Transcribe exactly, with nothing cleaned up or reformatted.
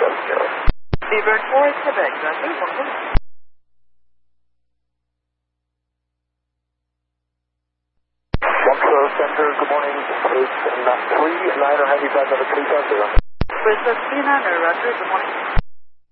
seven zero. Beaver four, Quebec, Roger, bonjour. One Center, good morning. It's three niner, have you back on the three seven zero. With the three niner, Roger, good morning.